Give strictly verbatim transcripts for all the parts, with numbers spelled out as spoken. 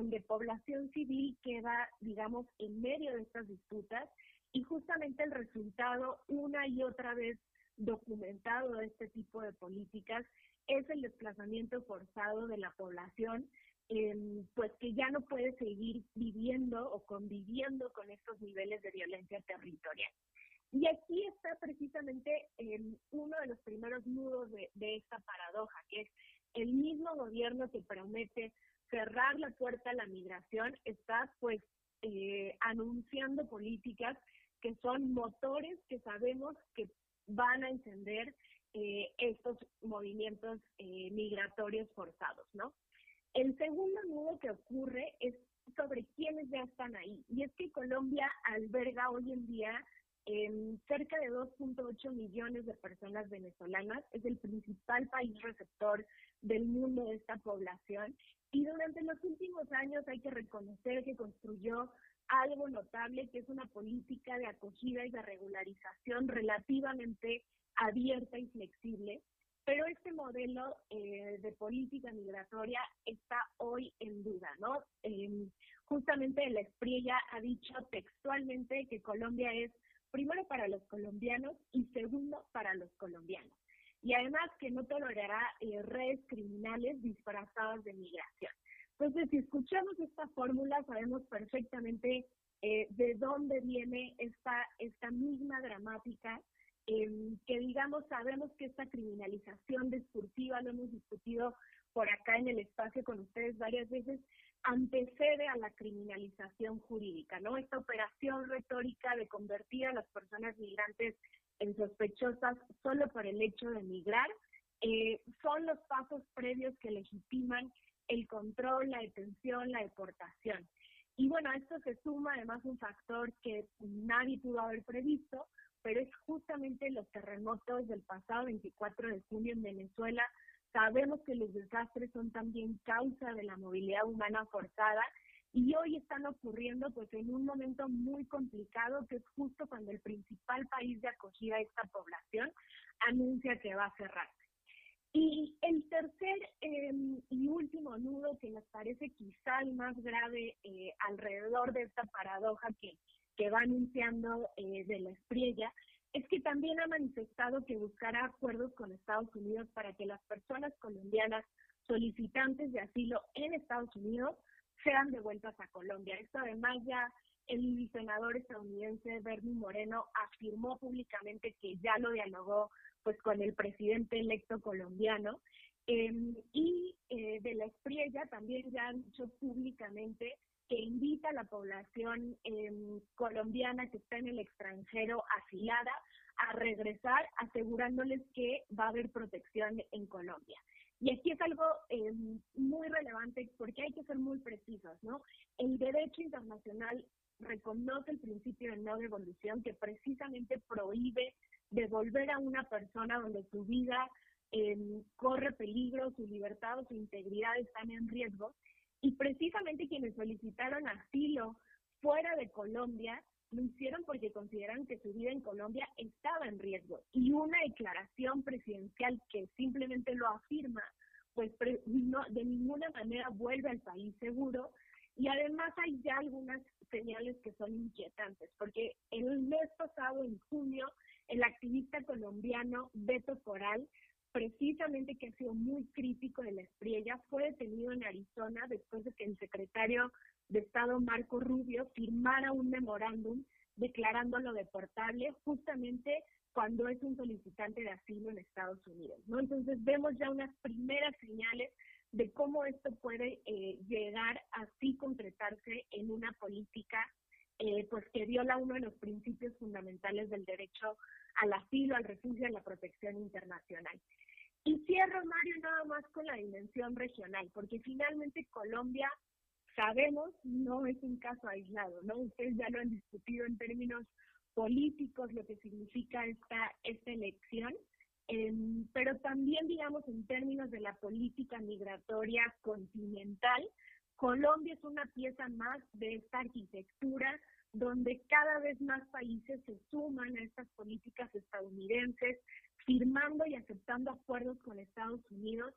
donde población civil queda, digamos, en medio de estas disputas, y justamente el resultado, una y otra vez documentado de este tipo de políticas, es el desplazamiento forzado de la población, eh, pues que ya no puede seguir viviendo o conviviendo con estos niveles de violencia territorial. Y aquí está precisamente eh, uno de los primeros nudos de, de esta paradoja, que es el mismo gobierno que promete cerrar la puerta a la migración, está pues eh, anunciando políticas que son motores que sabemos que van a encender eh, estos movimientos eh, migratorios forzados, ¿no? El segundo nudo que ocurre es sobre quiénes ya están ahí, y es que Colombia alberga hoy en día eh, cerca de dos punto ocho millones de personas venezolanas, es el principal país receptor del mundo de esta población, y durante los últimos años hay que reconocer que construyó algo notable, que es una política de acogida y de regularización relativamente abierta y flexible, pero este modelo eh, de política migratoria está hoy en duda, ¿no? Eh, justamente el Espriella ha dicho textualmente que Colombia es primero para los colombianos y segundo para los colombianos, y además que no tolerará eh, redes criminales disfrazadas de migración. Entonces, si escuchamos esta fórmula, sabemos perfectamente eh, de dónde viene esta, esta misma gramática, eh, que digamos, sabemos que esta criminalización discursiva, lo hemos discutido por acá en el espacio con ustedes varias veces, antecede a la criminalización jurídica, ¿no? Esta operación retórica de convertir a las personas migrantes en sospechosas solo por el hecho de migrar, eh, son los pasos previos que legitiman el control, la detención, la deportación. Y bueno, a esto se suma además un factor que nadie pudo haber previsto, pero es justamente los terremotos del pasado veinticuatro de junio en Venezuela. Sabemos que los desastres son también causa de la movilidad humana forzada, y hoy están ocurriendo pues en un momento muy complicado, que es justo cuando el principal país de acogida de esta población anuncia que va a cerrar. Y el tercer eh, y último nudo, que nos parece quizá el más grave eh, alrededor de esta paradoja que, que va anunciando eh, de la Espriella, es que también ha manifestado que buscará acuerdos con Estados Unidos para que las personas colombianas solicitantes de asilo en Estados Unidos sean devueltas a Colombia. Esto además ya el senador estadounidense Bernie Moreno afirmó públicamente que ya lo dialogó pues con el presidente electo colombiano, eh, y eh, de la Espriella también ya han dicho públicamente que invita a la población eh, colombiana que está en el extranjero asilada a regresar, asegurándoles que va a haber protección en Colombia. Y aquí es algo eh, muy relevante porque hay que ser muy precisos, ¿no? El derecho internacional reconoce el principio de no devolución, que precisamente prohíbe devolver a una persona donde su vida eh, corre peligro, su libertad o su integridad están en riesgo, y precisamente quienes solicitaron asilo fuera de Colombia lo hicieron porque consideran que su vida en Colombia estaba en riesgo, y una declaración presidencial que simplemente lo afirma, pues pre no, de ninguna manera vuelve al país seguro. Y además hay ya algunas señales que son inquietantes, porque el mes pasado, en junio, el activista colombiano Beto Coral, precisamente que ha sido muy crítico de la Espriella, fue detenido en Arizona después de que el secretario de Estado Marco Rubio firmara un memorándum declarándolo deportable justamente cuando es un solicitante de asilo en Estados Unidos, ¿no? Entonces vemos ya unas primeras señales de cómo esto puede eh, llegar a sí concretarse en una política eh, pues que viola uno de los principios fundamentales del derecho al asilo, al refugio y a la protección internacional. Y cierro, Mario, nada más con la dimensión regional, porque finalmente Colombia, sabemos, no es un caso aislado, ¿no? Ustedes ya lo han discutido en términos políticos, lo que significa esta, esta elección, eh, pero también, digamos, en términos de la política migratoria continental, Colombia es una pieza más de esta arquitectura donde cada vez más países se suman a estas políticas estadounidenses, firmando y aceptando acuerdos con Estados Unidos,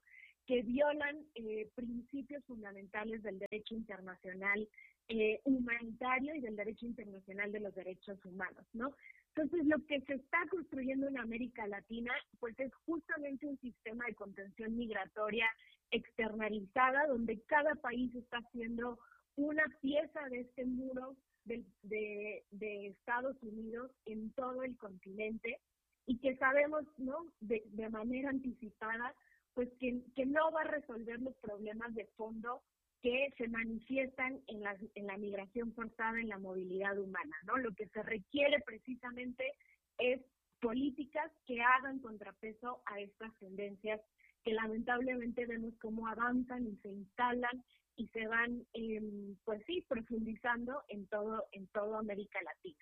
que violan eh, principios fundamentales del derecho internacional eh, humanitario y del derecho internacional de los derechos humanos, ¿no? Entonces, lo que se está construyendo en América Latina, pues es justamente un sistema de contención migratoria externalizada, donde cada país está haciendo una pieza de este muro de, de, de Estados Unidos en todo el continente, y que sabemos, ¿no?, de, de manera anticipada, pues que, que no va a resolver los problemas de fondo que se manifiestan en la, en la migración forzada, en la movilidad humana, ¿no? Lo que se requiere precisamente es políticas que hagan contrapeso a estas tendencias que lamentablemente vemos cómo avanzan y se instalan y se van, eh, pues sí, profundizando en todo, en toda América Latina.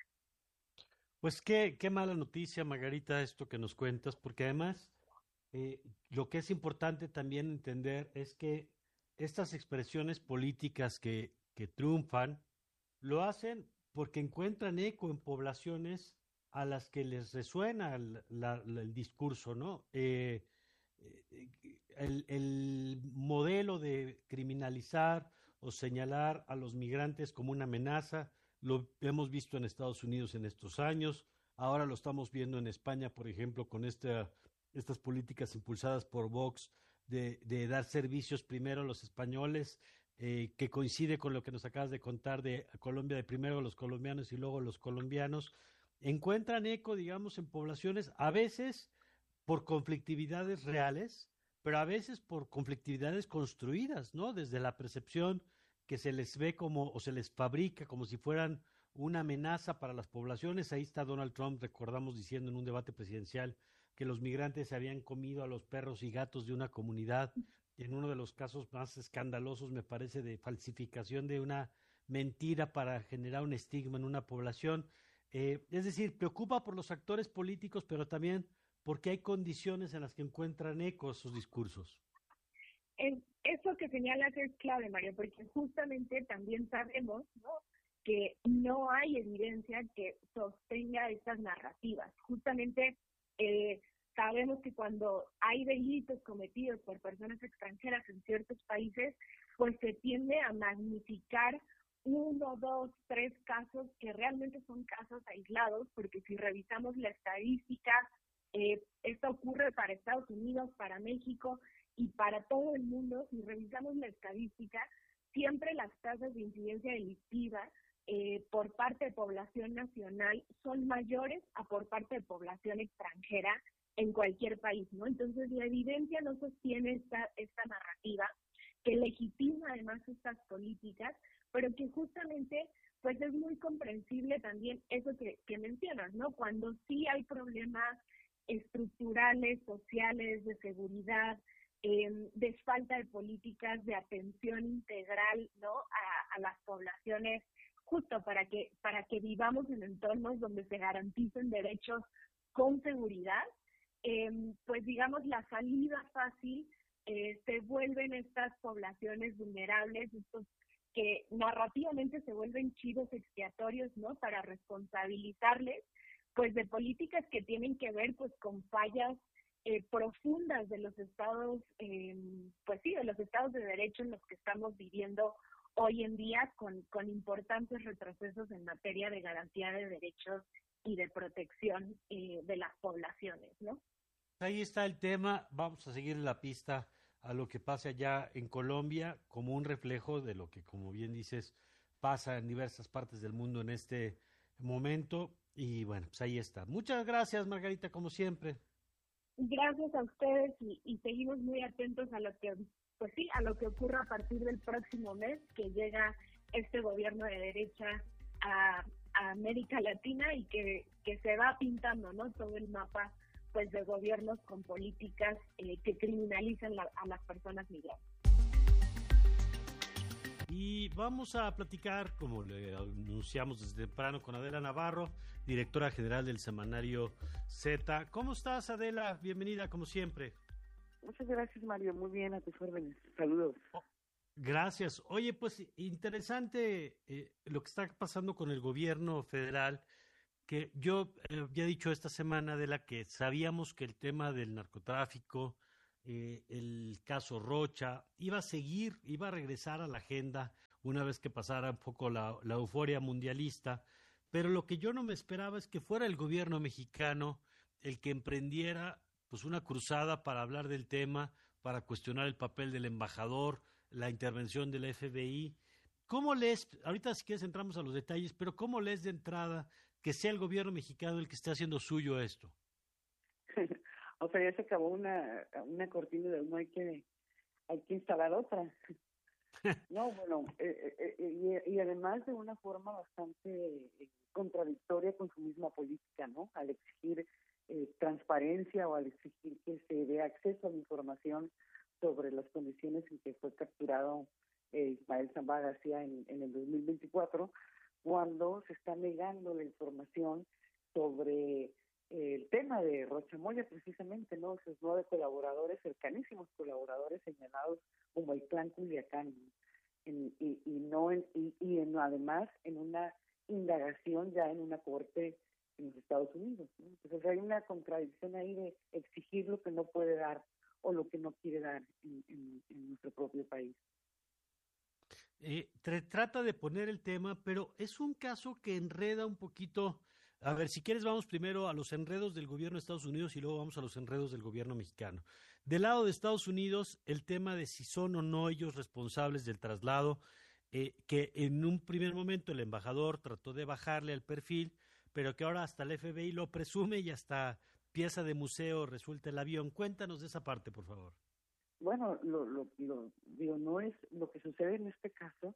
Pues qué, qué mala noticia, Margarita, esto que nos cuentas, porque además eh, lo que es importante también entender es que estas expresiones políticas que, que triunfan lo hacen porque encuentran eco en poblaciones a las que les resuena el, la, la, el discurso, ¿no? Eh, eh, el, el modelo de criminalizar o señalar a los migrantes como una amenaza lo hemos visto en Estados Unidos en estos años, ahora lo estamos viendo en España, por ejemplo, con esta, estas políticas impulsadas por Vox de, de dar servicios primero a los españoles, eh, que coincide con lo que nos acabas de contar de Colombia, de primero los colombianos y luego los colombianos, encuentran eco, digamos, en poblaciones a veces por conflictividades reales, pero a veces por conflictividades construidas, ¿no? Desde la percepción que se les ve como, o se les fabrica como si fueran una amenaza para las poblaciones. Ahí está Donald Trump, recordamos, diciendo en un debate presidencial que los migrantes se habían comido a los perros y gatos de una comunidad, y en uno de los casos más escandalosos, me parece, de falsificación de una mentira para generar un estigma en una población. Eh, es decir, preocupa por los actores políticos, pero también porque hay condiciones en las que encuentran eco sus discursos. En eso que señalas es clave, Mario, porque justamente también sabemos, ¿no?, que no hay evidencia que sostenga estas narrativas. Justamente eh, sabemos que cuando hay delitos cometidos por personas extranjeras en ciertos países, pues se tiende a magnificar uno, dos, tres casos que realmente son casos aislados, porque si revisamos la estadística, eh, esto ocurre para Estados Unidos, para México y para todo el mundo. Si revisamos la estadística, siempre las tasas de incidencia delictiva eh, por parte de población nacional son mayores a por parte de población extranjera en cualquier país, ¿no? Entonces la evidencia no sostiene esta, esta narrativa que legitima además estas políticas, pero que justamente pues es muy comprensible también eso que, que mencionas, ¿no? Cuando sí hay problemas estructurales, sociales, de seguridad, eh, de falta de políticas de atención integral, ¿no?, a, a las poblaciones, justo para que para que vivamos en entornos donde se garanticen derechos con seguridad, eh, pues digamos la salida fácil eh, se vuelven estas poblaciones vulnerables, estos que narrativamente se vuelven chivos expiatorios, ¿no?, para responsabilizarles pues de políticas que tienen que ver pues con fallas eh, profundas de los estados, eh, pues sí, de los estados de derecho en los que estamos viviendo hoy en día, con, con importantes retrocesos en materia de garantía de derechos y de protección eh, de las poblaciones, ¿no? Ahí está el tema, vamos a seguir la pista a lo que pasa allá en Colombia como un reflejo de lo que, como bien dices, pasa en diversas partes del mundo en este momento. Y bueno, pues ahí está. Muchas gracias, Margarita, como siempre. Gracias a ustedes y, y seguimos muy atentos a lo que, pues sí, a lo que ocurra a partir del próximo mes, que llega este gobierno de derecha a, a América Latina y que, que se va pintando, ¿no?, todo el mapa pues de gobiernos con políticas eh, que criminalizan la, a las personas migrantes. Y vamos a platicar, como le anunciamos desde temprano, con Adela Navarro, directora general del semanario Z. ¿Cómo estás, Adela? Bienvenida, como siempre. Muchas gracias, Mario. Muy bien, a tus órdenes. Saludos. Oh, gracias. Oye, pues interesante eh, lo que está pasando con el gobierno federal, que yo eh, había dicho esta semana, Adela, que sabíamos que el tema del narcotráfico eh, el caso Rocha, iba a seguir, iba a regresar a la agenda una vez que pasara un poco la, la euforia mundialista, pero lo que yo no me esperaba es que fuera el gobierno mexicano el que emprendiera pues una cruzada para hablar del tema, para cuestionar el papel del embajador, la intervención del F B I. ¿Cómo lees, ahorita si quieres entramos a los detalles, pero cómo lees de entrada que sea el gobierno mexicano el que esté haciendo suyo esto? O sea, ya se acabó una, una cortina de humo, hay que, hay que instalar otra. No, bueno, eh, eh, eh, y, y además de una forma bastante eh, contradictoria con su misma política, ¿no? Al exigir eh, transparencia o al exigir que se dé acceso a la información sobre las condiciones en que fue capturado eh, Ismael Zambada García en, en el dos mil veinticuatro, cuando se está negando la información sobre eh, el tema de Rocha Moya, precisamente, ¿no? Sus nueve colaboradores, cercanísimos colaboradores señalados como el clan Culiacán, en, y, y no en, y, y en, además en una indagación ya en una corte en los Estados Unidos, ¿no? Entonces hay una contradicción ahí de exigir lo que no puede dar o lo que no quiere dar en, en, en nuestro propio país. Eh, tra- trata de poner el tema, pero es un caso que enreda un poquito. A ver, si quieres, vamos primero a los enredos del gobierno de Estados Unidos y luego vamos a los enredos del gobierno mexicano. Del lado de Estados Unidos, el tema de si son o no ellos responsables del traslado, eh, que en un primer momento el embajador trató de bajarle al perfil, pero que ahora hasta el F B I lo presume y hasta pieza de museo resulta el avión. Cuéntanos de esa parte, por favor. Bueno, lo, lo, lo digo, no es lo que sucede en este caso,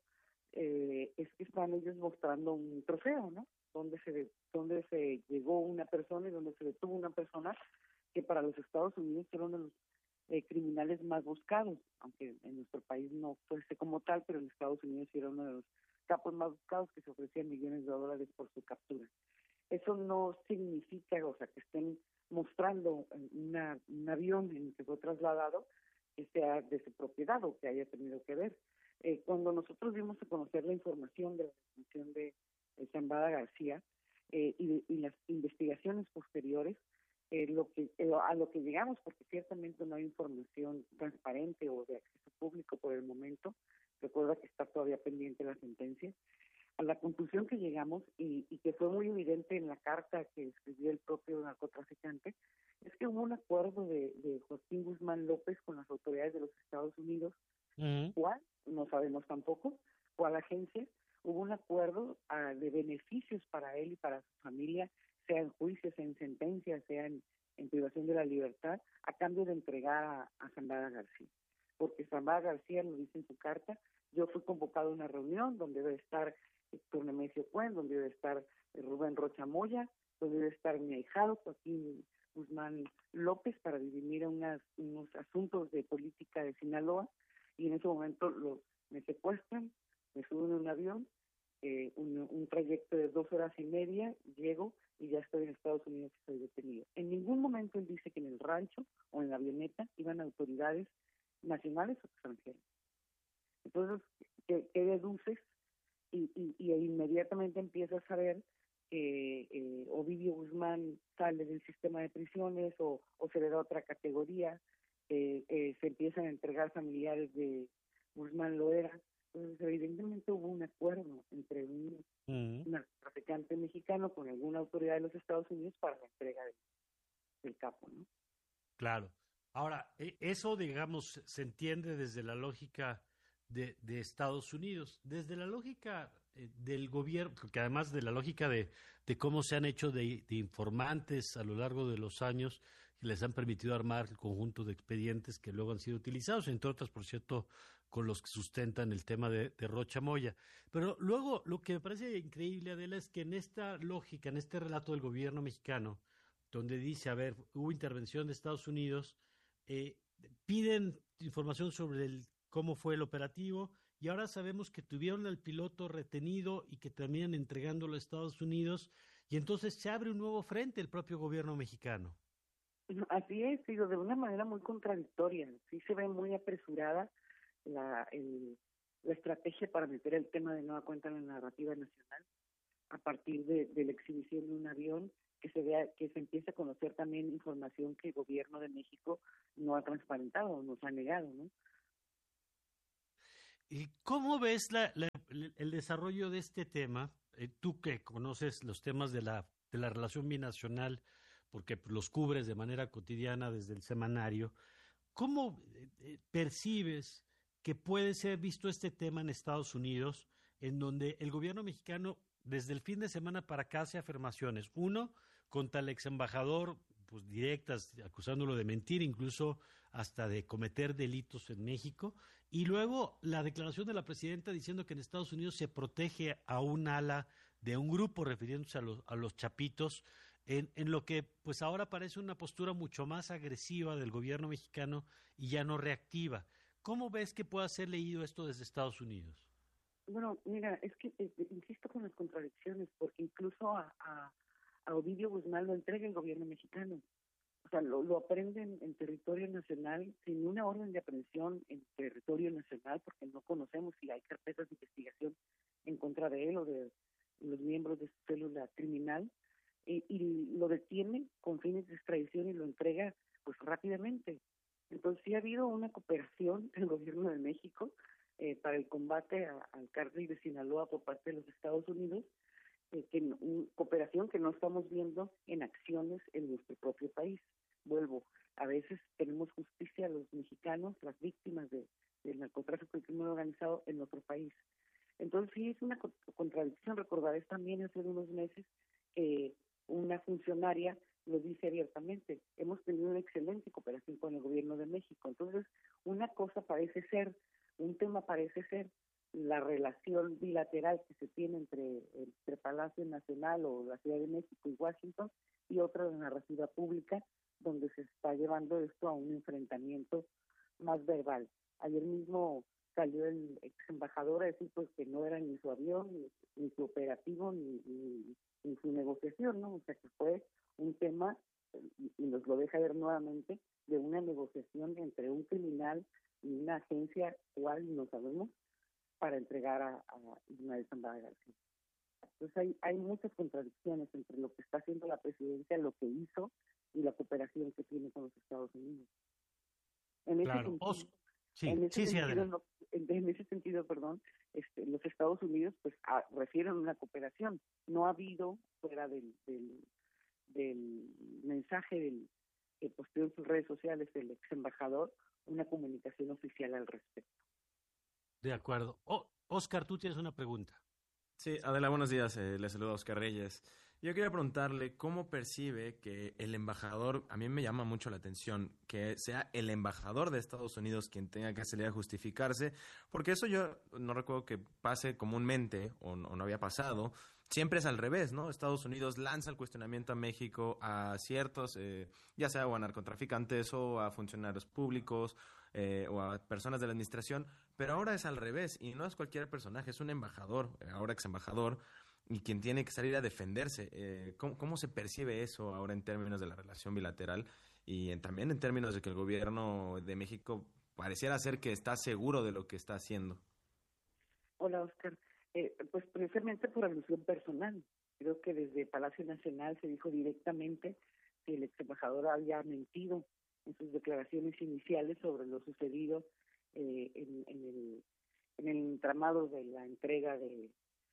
eh, es que están ellos mostrando un trofeo, ¿no? Donde se, donde se llegó una persona y donde se detuvo una persona que para los Estados Unidos era uno de los eh, criminales más buscados, aunque en nuestro país no fuese como tal, pero en Estados Unidos sí era uno de los capos más buscados, que se ofrecían millones de dólares por su captura. Eso no significa, o sea, que estén mostrando una, un avión en el que fue trasladado que sea de su propiedad o que haya tenido que ver. Eh, cuando nosotros dimos a conocer la información de la detención de, de Zambada García eh, y, y las investigaciones posteriores, eh, lo que eh, a lo que llegamos, porque ciertamente no hay información transparente o de acceso público por el momento, recuerda que está todavía pendiente la sentencia, a la conclusión que llegamos y, y que fue muy evidente en la carta que escribió el propio narcotraficante, es que hubo un acuerdo de, de Joaquín Guzmán López con las autoridades de los Estados Unidos, Uh-huh. cuál, no sabemos tampoco, cuál agencia, hubo un acuerdo uh, de beneficios para él y para su familia, sea en juicios, sea en sentencias, sea en, en privación de la libertad, a cambio de entregar a, a Zambada García. Porque Zambada García lo dice en su carta, yo fui convocado a una reunión donde debe estar Héctor Nemesio Cuen, donde debe estar Rubén Rocha Moya, donde debe estar mi ahijado, Joaquín Guzmán López, para dirimir unas, unos asuntos de política de Sinaloa, y en ese momento los, me secuestran, me suben en un avión, eh, un, un trayecto de dos horas y media, llego y ya estoy en Estados Unidos y estoy detenido. En ningún momento él dice que en el rancho o en la avioneta iban autoridades nacionales o extranjeras. Entonces, ¿qué, qué deduces? Y, y, y inmediatamente empiezas a ver que eh, Ovidio Guzmán sale del sistema de prisiones o, o se le da otra categoría, eh, eh, se empiezan a entregar familiares de Guzmán Loera. Entonces, evidentemente hubo un acuerdo entre un Uh-huh. narcotraficante mexicano con alguna autoridad de los Estados Unidos para la entrega de, del capo, ¿no? Claro. Ahora, e- eso, digamos, se entiende desde la lógica de, de Estados Unidos, desde la lógica eh, del gobierno, que además de la lógica de, de cómo se han hecho de, de informantes a lo largo de los años, que les han permitido armar el conjunto de expedientes que luego han sido utilizados, entre otras, por cierto, con los que sustentan el tema de, de Rocha Moya. Pero luego, lo que me parece increíble, Adela, es que en esta lógica, en este relato del gobierno mexicano, donde dice, a ver, hubo intervención de Estados Unidos, eh, piden información sobre el, cómo fue el operativo y ahora sabemos que tuvieron al piloto retenido y que terminan entregándolo a Estados Unidos y entonces se abre un nuevo frente el propio gobierno mexicano. Así es, digo, de una manera muy contradictoria. Sí se ve muy apresurada la, el, la estrategia para meter el tema de nueva cuenta en la narrativa nacional. a partir de, de la exhibición de un avión, que se vea, que se empiece a conocer también información que el gobierno de México no ha transparentado, nos ha negado, ¿no? ¿Y cómo ves la, la, el desarrollo de este tema? Eh, tú que conoces los temas de la, de la relación binacional, porque los cubres de manera cotidiana desde el semanario, ¿cómo eh, percibes que puede ser visto este tema en Estados Unidos, en donde el gobierno mexicano desde el fin de semana para acá hace afirmaciones? Uno, contra el ex embajador, pues directas, acusándolo de mentir, incluso hasta de cometer delitos en México. Y luego la declaración de la presidenta diciendo que en Estados Unidos se protege a un ala de un grupo, refiriéndose a los, a los chapitos, en, en lo que pues ahora parece una postura mucho más agresiva del gobierno mexicano y ya no reactiva. ¿Cómo ves que pueda ser leído esto desde Estados Unidos? Bueno, mira, es que eh, insisto con las contradicciones, porque incluso a, a, a Ovidio Guzmán lo entrega el gobierno mexicano. O sea, lo, lo aprenden en territorio nacional sin una orden de aprehensión en territorio nacional, porque no conocemos si hay carpetas de investigación en contra de él o de los miembros de su célula criminal, y, y lo detiene con fines de extradición y lo entrega pues rápidamente. Entonces sí ha habido una cooperación del gobierno de México eh, para el combate a, al cártel de Sinaloa por parte de los Estados Unidos, eh, que un, cooperación que no estamos viendo en acciones en nuestro propio país. Vuelvo, a veces tenemos justicia a los mexicanos, las víctimas de, del narcotráfico y crimen organizado en otro país. Entonces sí es una contradicción. Recordarás también hace unos meses que eh, una funcionaria lo dice abiertamente, hemos tenido una excelente cooperación con el gobierno de México. Entonces, una cosa parece ser, un tema parece ser la relación bilateral que se tiene entre, entre Palacio Nacional o la Ciudad de México y Washington, y otra la narrativa pública, donde se está llevando esto a un enfrentamiento más verbal. Ayer mismo salió el ex embajador a decir pues que no era ni su avión, ni, ni su operativo, ni, ni, ni su negociación, ¿no? O sea, que fue un tema, y nos lo deja ver nuevamente, de una negociación entre un criminal y una agencia, cual no sabemos, para entregar a, a Ismael Zambada García. Entonces hay, hay muchas contradicciones entre lo que está haciendo la presidencia, lo que hizo y la cooperación que tiene con los Estados Unidos. En ese Claro. sentido, Os, sí, en ese sí, sí, sentido, adelante. no, en, en ese sentido, perdón, este, los Estados Unidos pues a, refieren una cooperación. No ha habido fuera del, del, del mensaje del, que posteó en sus redes sociales el ex embajador una comunicación oficial al respecto. De acuerdo. Oh, Oscar, tú tienes una pregunta. Sí, Adela, buenos días. Eh, le saludo a Oscar Reyes. Yo quería preguntarle cómo percibe que el embajador, a mí me llama mucho la atención, que sea el embajador de Estados Unidos quien tenga que salir a justificarse, porque eso yo no recuerdo que pase comúnmente o no, o no había pasado. Siempre es al revés, ¿no? Estados Unidos lanza el cuestionamiento a México a ciertos, eh, ya sea o a narcotraficantes o a funcionarios públicos eh, o a personas de la administración, pero ahora es al revés y no es cualquier personaje, es un embajador, ahora ex embajador, y quien tiene que salir a defenderse. Eh, ¿cómo, ¿Cómo se percibe eso ahora en términos de la relación bilateral y en, también en términos de que el gobierno de México pareciera ser que está seguro de lo que está haciendo? Hola, Oscar. Eh, pues precisamente por alusión personal. Creo que desde Palacio Nacional se dijo directamente que el ex embajador había mentido en sus declaraciones iniciales sobre lo sucedido eh, en, en, el, en el entramado de la entrega de,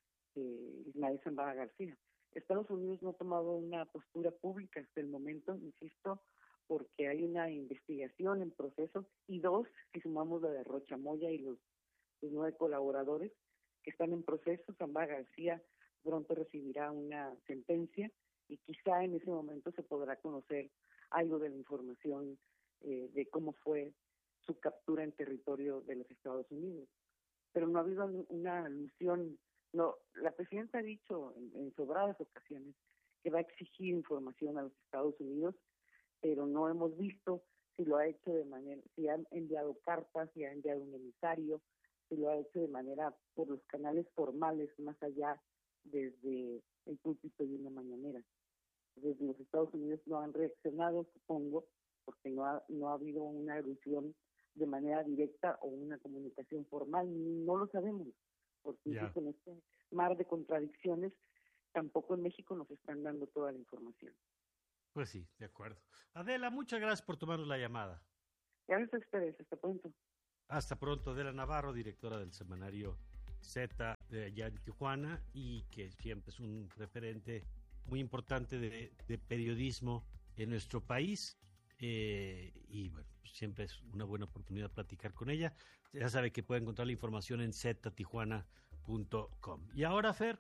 de Ismael Zambada García. Estados Unidos no ha tomado una postura pública hasta el momento, insisto, porque hay una investigación en proceso, y dos, si sumamos la de Rocha Moya y los, los nueve colaboradores que están en proceso. Zambada García pronto recibirá una sentencia y quizá en ese momento se podrá conocer algo de la información eh, de cómo fue su captura en territorio de los Estados Unidos. Pero no ha habido una alusión. No, la presidenta ha dicho en, en sobradas ocasiones que va a exigir información a los Estados Unidos, pero no hemos visto si lo ha hecho de manera, si han enviado cartas, si ha enviado un emisario, si lo ha hecho de manera por los canales formales, más allá desde el púlpito de una mañanera. Desde los Estados Unidos no han reaccionado, supongo, porque no ha, no ha habido una alusión de manera directa o una comunicación formal, no lo sabemos, porque yeah. en este mar de contradicciones tampoco en México nos están dando toda la información. Pues sí, de acuerdo. Adela, muchas gracias por tomarnos la llamada. Gracias a ustedes, hasta pronto. Hasta pronto, Adela Navarro, directora del semanario Z de allá en Tijuana, y que siempre es un referente muy importante de, de periodismo en nuestro país. Eh, y bueno, siempre es una buena oportunidad platicar con ella. Ya sabe que puede encontrar la información en z tijuana punto com. Y ahora, Fer.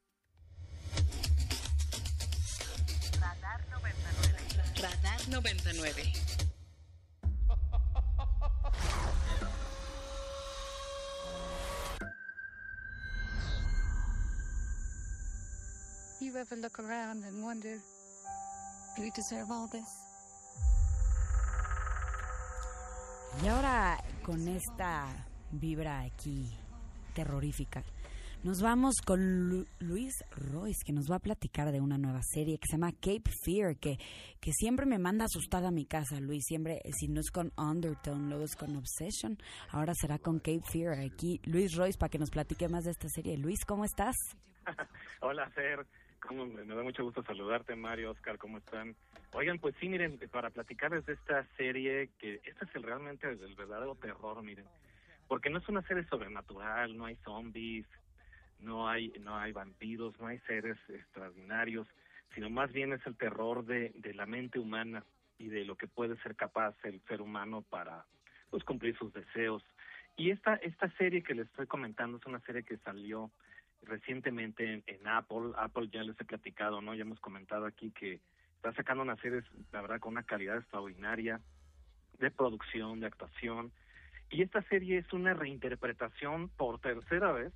Radar noventa y nueve. Radar noventa y nueve. You ever look around and wonder, do we deserve all this? Y ahora, con esta vibra aquí terrorífica, nos vamos con Lu- Luis Royce, que nos va a platicar de una nueva serie que se llama Cape Fear, que, que siempre me manda asustada a mi casa, Luis. Siempre, si no es con Undertone, luego es con Obsession. Ahora será con Cape Fear. Aquí Luis Royce para que nos platique más de esta serie. Luis, ¿cómo estás? Hola, Fer. ¿Cómo? Me da mucho gusto saludarte, Mario, Oscar, ¿cómo están? Oigan, pues sí, miren, para platicarles de esta serie, que este es el realmente el verdadero terror, miren, porque no es una serie sobrenatural, no hay zombies, no hay no hay vampiros, no hay seres extraordinarios, sino más bien es el terror de, de la mente humana y de lo que puede ser capaz el ser humano para, pues, cumplir sus deseos. Y esta esta serie que les estoy comentando es una serie que salió recientemente en, en Apple. Apple ya les he platicado, ¿no? Ya hemos comentado aquí que está sacando unas series, la verdad, con una calidad extraordinaria de producción, de actuación. Y esta serie es una reinterpretación por tercera vez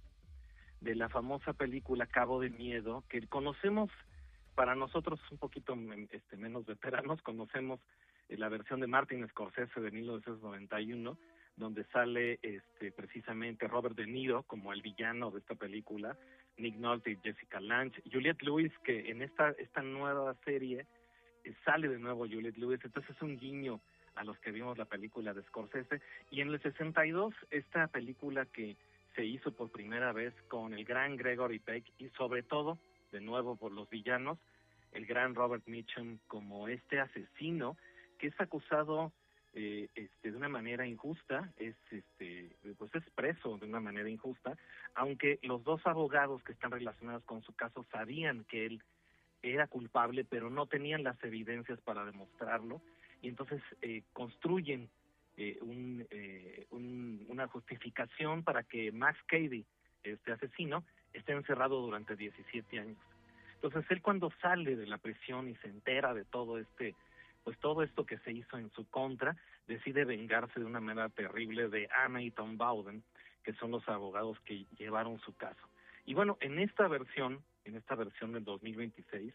de la famosa película Cabo de Miedo, que conocemos, para nosotros un poquito este, menos veteranos, conocemos eh, la versión de Martin Scorsese de mil novecientos noventa y uno, donde sale este precisamente Robert De Niro como el villano de esta película, Nick Nolte y Jessica Lange, Juliette Lewis, que en esta esta nueva serie eh, sale de nuevo Juliette Lewis. Entonces es un guiño a los que vimos la película de Scorsese. Y en el sesenta y dos, esta película que se hizo por primera vez con el gran Gregory Peck y sobre todo, de nuevo por los villanos, el gran Robert Mitchum como este asesino que es acusado eh, este, de una manera injusta, es este pues es preso de una manera injusta, aunque los dos abogados que están relacionados con su caso sabían que él era culpable, pero no tenían las evidencias para demostrarlo, y entonces eh, construyen eh, un, eh, un, una justificación para que Max Cady, este asesino, esté encerrado durante diecisiete años. Entonces él, cuando sale de la prisión y se entera de todo este pues todo esto que se hizo en su contra, decide vengarse de una manera terrible de Anna y Tom Bowden, que son los abogados que llevaron su caso. Y bueno, en esta versión, en esta versión del dos mil veintiséis,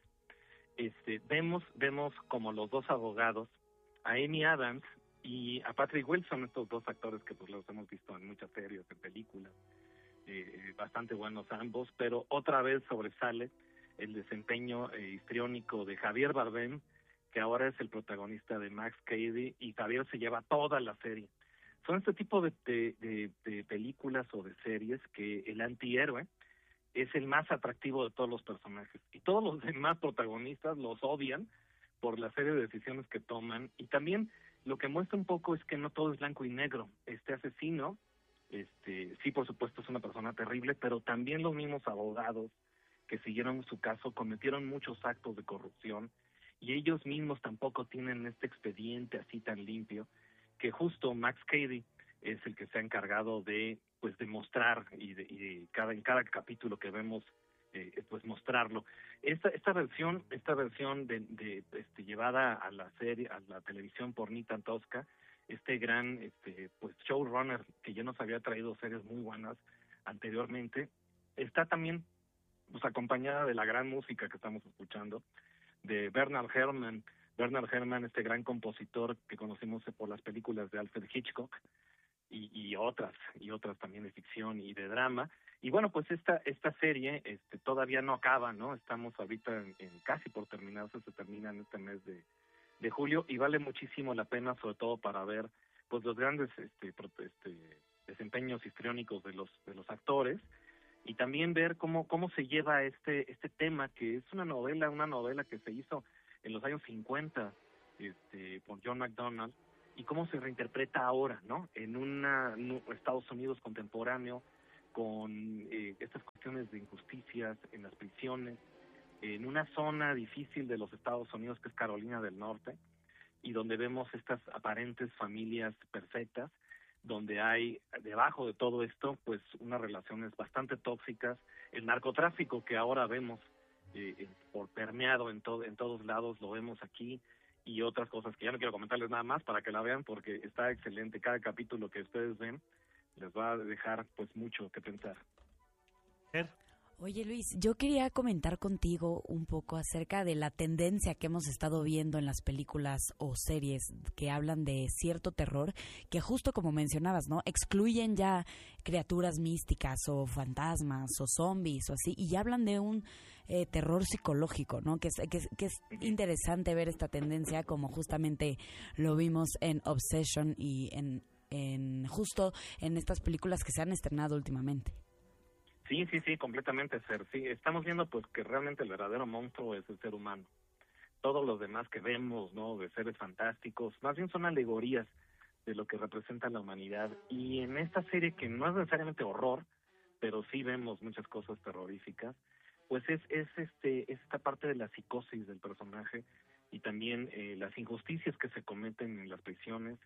este, vemos, vemos como los dos abogados, a Amy Adams y a Patrick Wilson, estos dos actores que pues los hemos visto en muchas series, en películas, eh, bastante buenos ambos, pero otra vez sobresale el desempeño eh, histriónico de Javier Bardem, que ahora es el protagonista de Max Cady, y Javier se lleva toda la serie. Son este tipo de, de, de, de películas o de series que el antihéroe es el más atractivo de todos los personajes, y todos los demás protagonistas los odian por la serie de decisiones que toman, y también lo que muestra un poco es que no todo es blanco y negro. Este asesino, este sí, por supuesto, es una persona terrible, pero también los mismos abogados que siguieron su caso cometieron muchos actos de corrupción, y ellos mismos tampoco tienen este expediente así tan limpio, que justo Max Cady es el que se ha encargado de pues demostrar, y, de, y de cada en cada capítulo que vemos eh, pues mostrarlo. Esta esta versión esta versión de, de este llevada a la serie, a la televisión por Nitan Tosca, este gran este pues showrunner que ya nos había traído series muy buenas anteriormente, está también pues acompañada de la gran música que estamos escuchando de Bernard Herrmann. Bernard Herrmann, este gran compositor que conocimos por las películas de Alfred Hitchcock y, y otras, y otras también de ficción y de drama. Y bueno, pues esta esta serie este todavía no acaba, ¿no? Estamos ahorita en, en casi por terminarse, se termina en este mes de, de julio, y vale muchísimo la pena, sobre todo para ver pues los grandes este, este desempeños histriónicos de los de los actores. y también ver cómo cómo se lleva este este tema, que es una novela, una novela que se hizo en los años cincuenta este, por John MacDonald, y cómo se reinterpreta ahora, ¿no? En una en Estados Unidos contemporáneo, con eh, estas cuestiones de injusticias en las prisiones, en una zona difícil de los Estados Unidos que es Carolina del Norte, y donde vemos estas aparentes familias perfectas, donde hay debajo de todo esto pues unas relaciones bastante tóxicas, el narcotráfico que ahora vemos eh, por permeado en todo en todos lados, lo vemos aquí, y otras cosas que ya no quiero comentarles nada más para que la vean, porque está excelente. Cada capítulo que ustedes ven les va a dejar pues mucho que pensar. Oye, Luis, yo quería comentar contigo un poco acerca de la tendencia que hemos estado viendo en las películas o series que hablan de cierto terror, que justo como mencionabas, ¿no? Excluyen ya criaturas místicas o fantasmas o zombies o así, y ya hablan de un eh, terror psicológico, ¿no? Que es, que, es, que es interesante ver esta tendencia, como justamente lo vimos en Obsession y en, en justo en estas películas que se han estrenado últimamente. Sí, sí, sí, completamente, Fer. Sí, estamos viendo pues que realmente el verdadero monstruo es el ser humano. Todos los demás que vemos, ¿no?, de seres fantásticos, más bien son alegorías de lo que representa la humanidad. Y en esta serie, que no es necesariamente horror, pero sí vemos muchas cosas terroríficas, pues es es este es esta parte de la psicosis del personaje, y también eh, las injusticias que se cometen en las prisiones.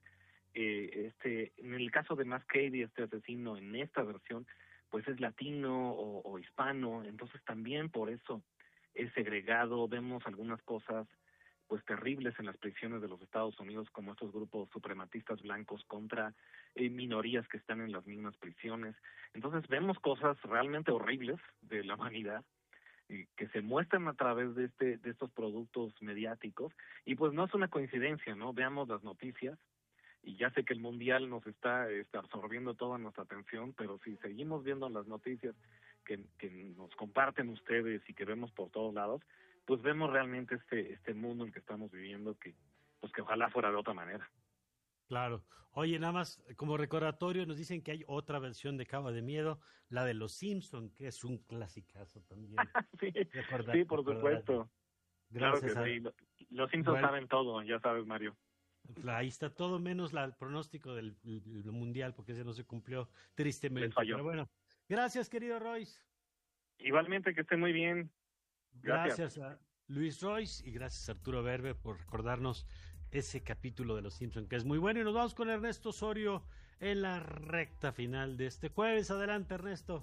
Eh, este, en el caso de Matt Cady, este asesino en esta versión, pues es latino o, o hispano, entonces también por eso es segregado. Vemos algunas cosas pues terribles en las prisiones de los Estados Unidos, como estos grupos suprematistas blancos contra eh, minorías que están en las mismas prisiones. Entonces vemos cosas realmente horribles de la humanidad eh, que se muestran a través de este de estos productos mediáticos, y pues no es una coincidencia, ¿no? Veamos las noticias. Y ya sé que el mundial nos está, está absorbiendo toda nuestra atención, pero si seguimos viendo las noticias que, que nos comparten ustedes y que vemos por todos lados, pues vemos realmente este este mundo en el que estamos viviendo, que pues que ojalá fuera de otra manera. Claro. Oye, nada más como recordatorio, nos dicen que hay otra versión de Cabo de Miedo, la de Los Simpson, que es un clasicazo también. sí, Recordar, sí, por supuesto. Gracias. Claro que a... sí. Los Simpsons bueno, saben todo, ya sabes, Mario. Ahí está todo menos la, el pronóstico del, del mundial, porque ese no se cumplió tristemente. Les falló. Pero bueno, gracias, querido Royce. Igualmente, que esté muy bien. Gracias, gracias a Luis Royce y gracias a Arturo Berbe por recordarnos ese capítulo de Los Simpson, que es muy bueno. Y nos vamos con Ernesto Osorio en la recta final de este jueves. Adelante, Ernesto.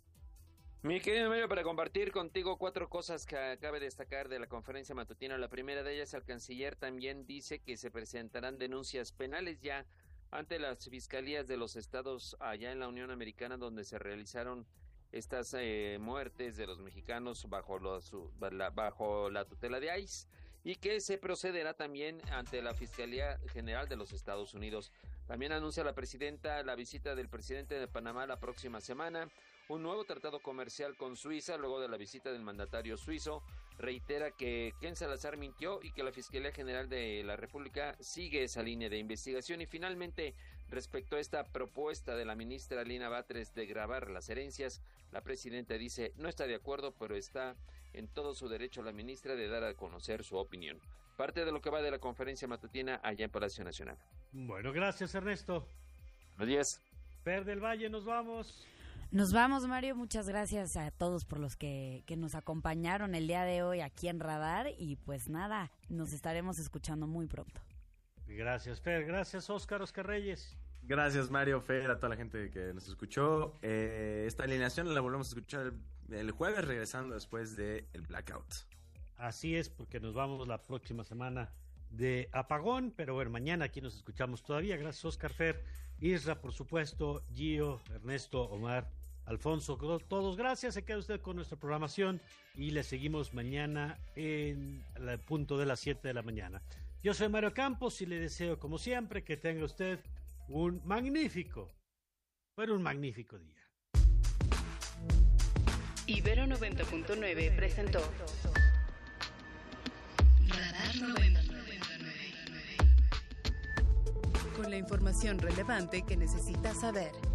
Mi querido Mario, para compartir contigo cuatro cosas que acabe de destacar de la conferencia matutina. La primera de ellas, el canciller también dice que se presentarán denuncias penales ya ante las fiscalías de los estados allá en la Unión Americana, donde se realizaron estas eh, muertes de los mexicanos bajo, los, bajo la tutela de I C E, y que se procederá también ante la Fiscalía General de los Estados Unidos. También anuncia la presidenta la visita del presidente de Panamá la próxima semana, un nuevo tratado comercial con Suiza luego de la visita del mandatario suizo. Reitera que Ken Salazar mintió y que la Fiscalía General de la República sigue esa línea de investigación. Y finalmente, respecto a esta propuesta de la ministra Lina Batres de grabar las herencias, la presidenta dice no está de acuerdo, pero está en todo su derecho la ministra de dar a conocer su opinión. Parte de lo que va de la conferencia matutina allá en Palacio Nacional. Bueno, gracias, Ernesto. Buenos días. Per del Valle, nos vamos. Nos vamos, Mario. Muchas gracias a todos por los que, que nos acompañaron el día de hoy aquí en Radar. Y pues nada, nos estaremos escuchando muy pronto. Gracias, Fer. Gracias, Óscar, Óscar Reyes. Gracias, Mario, Fer, a toda la gente que nos escuchó. Eh, esta alineación la volvemos a escuchar el, el jueves, regresando después del blackout. Así es, porque nos vamos la próxima semana de apagón, pero bueno, mañana aquí nos escuchamos todavía. Gracias, Óscar, Fer, Isra, por supuesto, Gio, Ernesto, Omar, Alfonso, todos gracias. Se queda usted con nuestra programación y le seguimos mañana en el punto de las siete de la mañana. Yo soy Mario Campos y le deseo, como siempre, que tenga usted un magnífico, pero un magnífico día. Ibero noventa punto nueve presentó Radar noventa. Con la información relevante que necesitas saber.